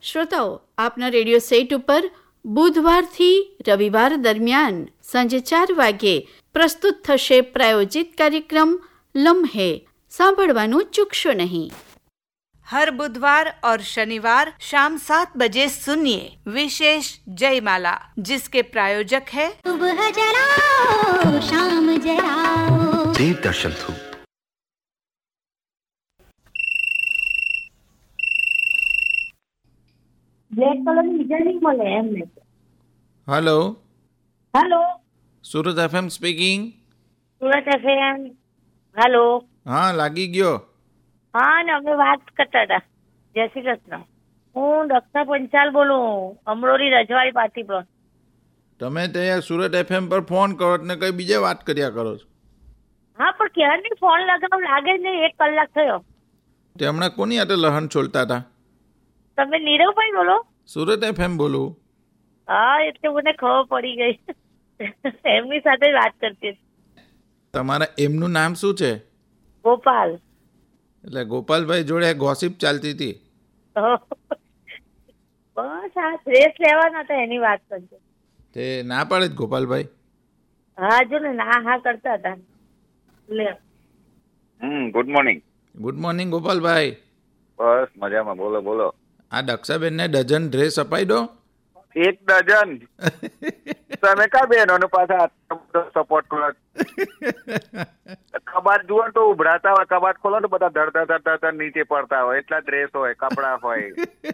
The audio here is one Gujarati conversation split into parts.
શ્રોતાઓ, આપના રેડિયો સેટ ઉપર બુધવારથી રવિવાર દરમિયાન સાંજે 4 વાગ્યે પ્રસ્તુત થશે પ્રાયોજિત કાર્યક્રમ લમ્હે. સાંભળવાનું ચૂકશો નહીં. हर बुधवार और शनिवार शाम 7 बजे सुनिए विशेष जयमाला, जिसके प्रायोजक है सुबह जलाओ शाम जलाओ देव दर्शन थू. બ્લેક કલર ની બીજા નહીં મળે એમને. Hello hello, Surat FM speaking. Surat FM. Hello. હા, લાગી ગયો. હા, ને અમે વાત કરતા હતા. જય શ્રી કૃષ્ણ. હું દક્ષા પંચાલ બોલું, અમરોલી રજવાડી પાર્ટી પર. તમે ત્યાં સુરત એફએમ પર ફોન કરો ને કઈ બીજે વાત કર્યા કરો છો. હા, પણ ક્યારની ફોન લગાવ લાગે જ નહીં, 1 કલાક થયો. તે હમણાં કોની હાથે લહણ છોલતા હતા? તમે નીરવભાઈ બોલો? સુરત એફએમ બોલું. હા, એટલે મને ખબર પડી ગઈ. એમની સાથે વાત કરતી હતી. તમારા એમનું નામ શું છે? ગોપાલ. એટલે ગોપાલભાઈ જોડે ગોસિપ ચાલતી હતી. બસ આ ડ્રેસ લેવાના હતા એની વાત કરજો. તે ના પાડે જ ગોપાલભાઈ? હા, જો ને ના હા કરતા હતા. લે. Good morning. ગુડ મોર્નિંગ ગોપાલભાઈ. બસ મજામાં. બોલો બોલો. આ દક્ષાબેનને ડઝન ડ્રેસ અપાઈ દો. 1 ડઝન? તમે કા બેનો પાછા સપોર્ટ કરો? કબાટ જુઓ તો ઉભરાતા હોય, કબાટ ખોલો તો બધા ધડતા નીચે પડતા હોય, એટલા ડ્રેસ હોય, કપડા હોય.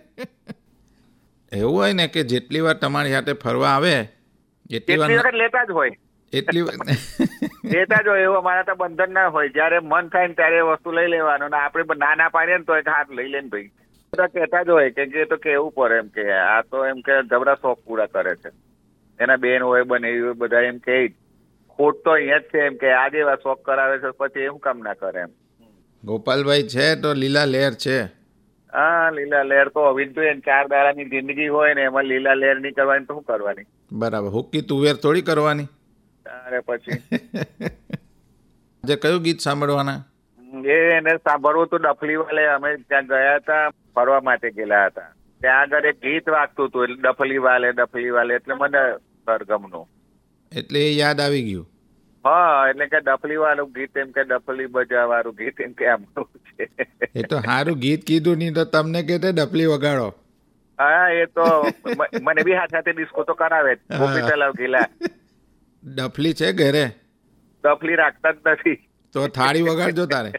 એવું હોય ને કે જેટલી વાર તમારી સાથે ફરવા આવે એટલી વખત લેતા જ હોય. એટલી વાર લેતા જ હોય. એવું અમારા તો બંધન ના હોય. જયારે મન થાય ને ત્યારે વસ્તુ લઈ લેવાનું. આપણે ના પાડીએ ને તો એક હાથ લઈ લે ને ભાઈ. બધા કહેતા જ હોય કે તો કેવું પડે એમ કે આ તો એમ કે જબરા શોખ પૂરા કરે છે. એના બેન હોય, બનેવી હોય, બધા એમ કે ખોટ તો અહીંયા જ છે એમ કે આજે એવા શોખ કરાવે છે, પછી એવું કામ ના કરે એમ. ગોપાલભાઈ છે તો લીલા લહેર છે. હા, લીલા લહેર તો હોવી જ જોઈએ. 4 દાડાની જિંદગી હોય ને એમાં લીલા લહેર નહીં કરવાની તો શું કરવાની? બરાબર. હુક્કી તુવેર થોડી કરવાની. તારે પછી આજે કયું ગીત સાંભળવાના? એને સાંભળવું તો ડફલી વાલે. અમે ત્યાં ગયા હતા, ફરવા માટે ગયેલા હતા. ત્યાં આગળ એક ગીત વાગતું હતું, એટલે ડફલી વાલે એટલે મને સરગમનું એટલે એ યાદ આવી ગયું. હા, એટલે કે ડફલી વાળું ગીત એમ કે ડફલી બજાવવાનું ગીત એમ કે આમ છે. એ તો સારું ગીત કીધું નહીં તો તમને કે ડફલી વગાડો. હા, એ તો મને બી હાથે ડિસ્કો તો કરાવે જ. હોસ્પિટલ ગયેલા. ડફલી છે ઘરે? ડફલી રાખતા જ નથી. તો થાળી વગાડજો તારે.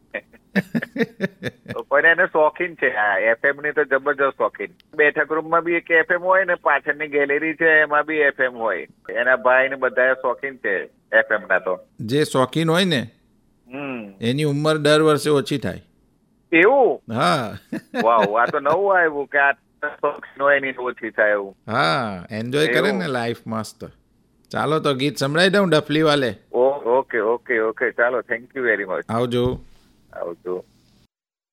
પણ એને શોખીન છે આ એફએમ ની તો જબરજસ્ત શોખીન. બેઠક રૂમ માં બી એક એફએમ હોય ને પાછળની ગેલેરી છે એમાં બી એફએમ હોય. એના ભાઈ ને બધા શોખીન છે એફએમ ના. તો જે શોખીન હોય ને એની ઉંમર દર વર્ષે ઓછી થાય. એવું? હા. વાવ, આ તો નવું આવ્યું કે આ શોખીન હોય એની ઓછી થાય એવું. હા, એન્જોય કરે ને લાઈફ મસ્ત. ચાલો તો ગીત સંભળાઈ દઉં ડફલી વાલે. ઓકે ઓકે ઓકે, ચાલો, થેન્ક યુ વેરી મચ. આવજો. આવજો.